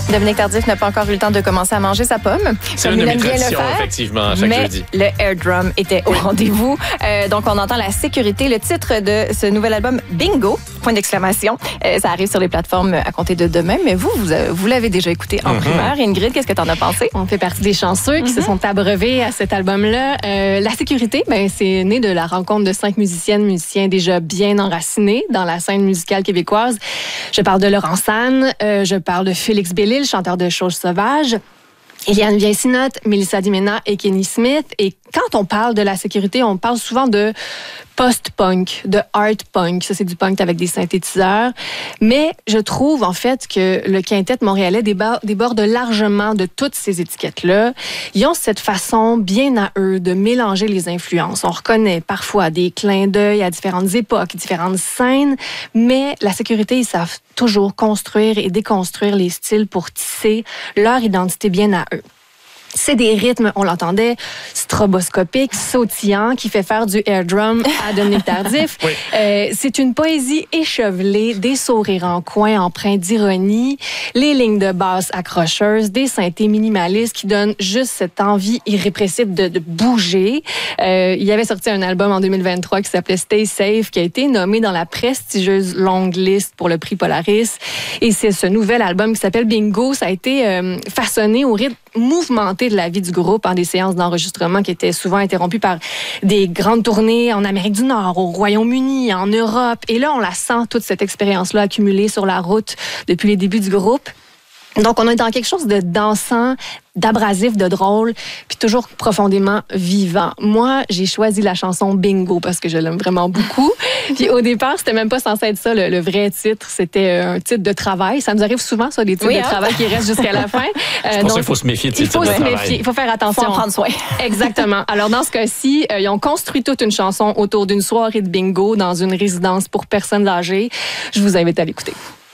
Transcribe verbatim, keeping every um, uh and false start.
Dominique Tardif n'a pas encore eu le temps de commencer à manger sa pomme. C'est une de mes traditions, effectivement, chaque mais jeudi. Le air drum était au rendez-vous. Euh, donc, on entend la sécurité, le titre de ce nouvel album, Bingo, point d'exclamation. Euh, ça arrive sur les plateformes à compter de demain, mais vous, vous, vous l'avez déjà écouté en mm-hmm. primeur. Ingrid, qu'est-ce que tu en as pensé? On fait partie des chanceux qui mm-hmm. se sont abreuvés à cet album-là. Euh, la sécurité, ben, c'est né de la rencontre de cinq musiciennes, musiciens déjà bien enracinés dans la scène musicale québécoise. Je parle de Laurent Sanne, euh, je parle de Félix Bellil, chanteur de Choses sauvages, Eliane Vincinotte, Mélissa Dimena et Kenny Smith. Et quand on parle de la sécurité, on parle souvent de post-punk, de art punk. Ça, c'est du punk avec des synthétiseurs. Mais je trouve, en fait, que le quintet montréalais déborde largement de toutes ces étiquettes-là. Ils ont cette façon bien à eux de mélanger les influences. On reconnaît parfois des clins d'œil à différentes époques, différentes scènes, mais la sécurité, ils savent toujours construire et déconstruire les styles pour tisser leur identité bien à eux. C'est des rythmes, on l'entendait, stroboscopiques, sautillants, qui fait faire du air drum à Dominique Tardif. Oui. Euh, c'est une poésie échevelée, des sourires en coin empreints d'ironie, les lignes de basse accrocheuses, des synthés minimalistes qui donnent juste cette envie irrépressible de, de bouger. Euh, il y avait sorti un album en deux mille vingt-trois qui s'appelait Stay Safe, qui a été nommé dans la prestigieuse longue liste pour le prix Polaris. Et c'est ce nouvel album qui s'appelle Bingo. Ça a été euh, façonné au rythme mouvementé de la vie du groupe en des séances d'enregistrement qui étaient souvent interrompues par des grandes tournées en Amérique du Nord, au Royaume-Uni, en Europe. Et là, on la sent, toute cette expérience-là accumulée sur la route depuis les débuts du groupe. Donc, on est dans quelque chose de dansant, d'abrasif, de drôle, puis toujours profondément vivant. Moi, j'ai choisi la chanson Bingo parce que je l'aime vraiment beaucoup. Puis au départ, c'était même pas censé être ça, le, le vrai titre. C'était un titre de travail. Ça nous arrive souvent, ça, des titres oui, de hein? travail qui restent jusqu'à la fin. C'est euh, pour donc, ça qu'il faut se méfier de ces titres de travail. Il faut se méfier, il faut faire attention. Il faut en prendre soin. Exactement. Alors, dans ce cas-ci, euh, ils ont construit toute une chanson autour d'une soirée de bingo dans une résidence pour personnes âgées. Je vous invite à l'écouter.